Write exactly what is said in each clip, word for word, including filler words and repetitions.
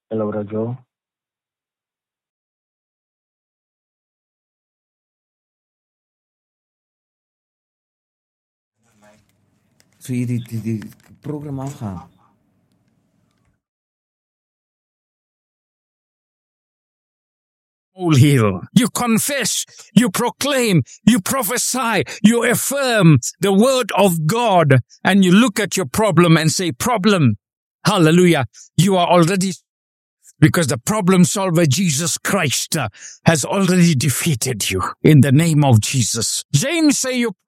Hello, Rajo. So jy die, die, die program aangaan. Heal. You confess, you proclaim, you prophesy, you affirm the word of God, and you look at your problem and say, problem, hallelujah, you are already, because the problem solver Jesus Christ uh, has already defeated you in the name of Jesus. James say you,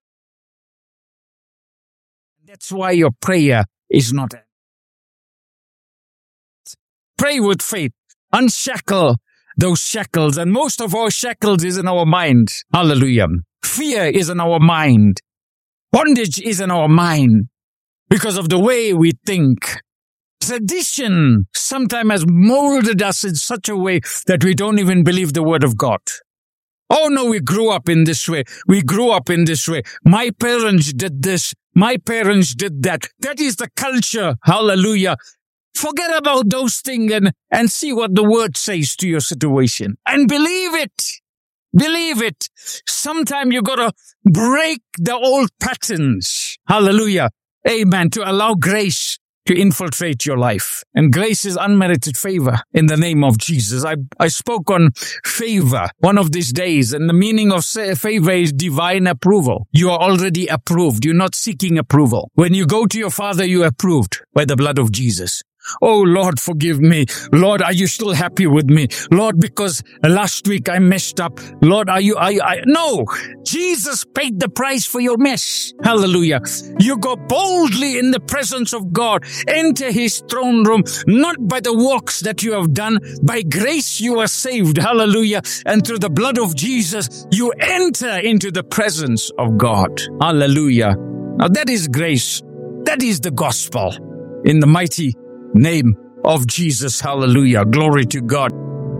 that's why your prayer is not. Pray with faith, unshackle those shackles, and most of our shackles is in our mind. Hallelujah. Fear is in our mind. Bondage is in our mind because of the way we think. Tradition sometimes has molded us in such a way that we don't even believe the word of God. Oh no, we grew up in this way. We grew up in this way. My parents did this. My parents did that. That is the culture. Hallelujah. Forget about those things and, and see what the word says to your situation. And believe it. Believe it. Sometime you gotta break the old patterns. Hallelujah. Amen. To allow grace to infiltrate your life. And grace is unmerited favor in the name of Jesus. I, I spoke on favor one of these days, and the meaning of favor is divine approval. You are already approved. You're not seeking approval. When you go to your Father, you're approved by the blood of Jesus. Oh, Lord, forgive me. Lord, are you still happy with me? Lord, because last week I messed up. Lord, are you, are you, I, no. Jesus paid the price for your mess. Hallelujah. You go boldly in the presence of God. Enter his throne room, not by the works that you have done. By grace you are saved. Hallelujah. And through the blood of Jesus, you enter into the presence of God. Hallelujah. Now that is grace. That is the gospel. In the mighty name of Jesus. Hallelujah. Glory to God.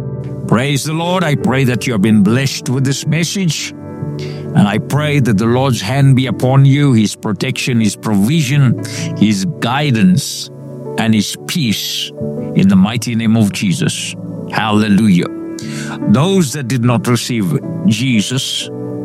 Praise the Lord. I pray that you have been blessed with this message. And I pray that the Lord's hand be upon you, his protection, his provision, his guidance, and his peace in the mighty name of Jesus. Hallelujah. Those that did not receive Jesus,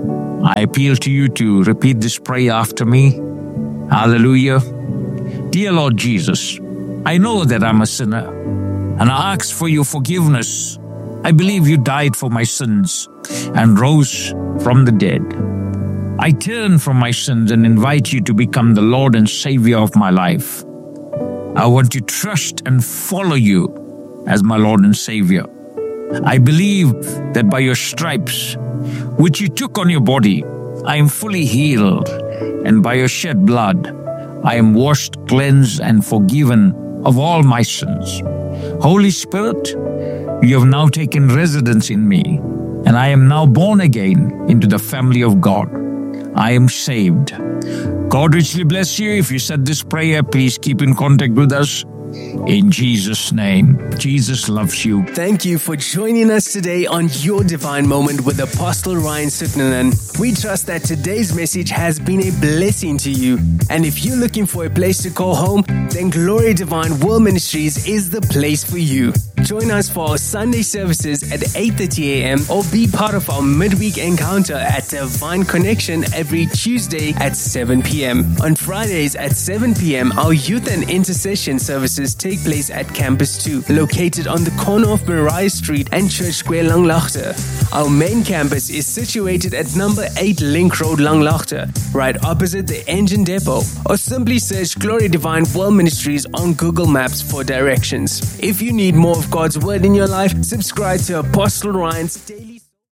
I appeal to you to repeat this prayer after me. Hallelujah. Dear Lord Jesus, I know that I'm a sinner, and I ask for your forgiveness. I believe you died for my sins and rose from the dead. I turn from my sins and invite you to become the Lord and Savior of my life. I want to trust and follow you as my Lord and Savior. I believe that by your stripes, which you took on your body, I am fully healed, and by your shed blood, I am washed, cleansed, and forgiven of all my sins. Holy Spirit, you have now taken residence in me, and I am now born again into the family of God. I am saved. God richly bless you. If you said this prayer, please keep in contact with us. In Jesus' name, Jesus loves you. Thank you for joining us today on Your Divine Moment with Apostle Ryan Suknanan. We trust that today's message has been a blessing to you. And if you're looking for a place to call home, then Glory Divine World Ministries is the place for you. Join us for our Sunday services at eight thirty a.m. or be part of our midweek encounter at Divine Connection every Tuesday at seven p.m. On Fridays at seven p.m., our youth and intercession services take place at Campus two, located on the corner of Mariah Street and Church Square, Langlaagte. Our main campus is situated at number eight Link Road, Langlaagte, right opposite the engine depot, or simply search Glory Divine World Ministries on Google Maps for directions. If you need more of God's Word in your life, subscribe to Apostle Ryan's Daily.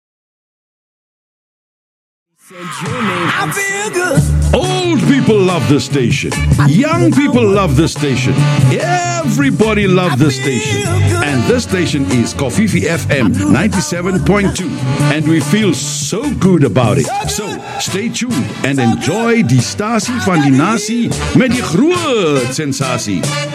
Send your name. I feel good. Old people love this station. Young people love this station. Everybody loves this station. And this station is Kofifi F M ninety-seven point two. And we feel so good about it. So, stay tuned and enjoy die stasie van die nasie met die groot sensasie.